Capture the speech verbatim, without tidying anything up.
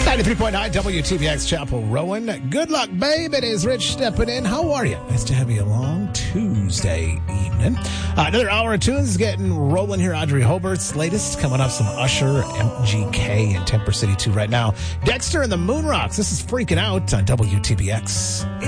ninety-three point nine W T B X Chapel Rowan. Good luck, babe. It is Rich stepping in. How are you? Nice to have you along Tuesday evening. Uh, another hour of tunes getting rolling here. Audrey Hobart's latest coming up. Some Usher, M G K, and Temper City two right now. Dexter and the Moon Rocks. This is Freaking Out on W T B X.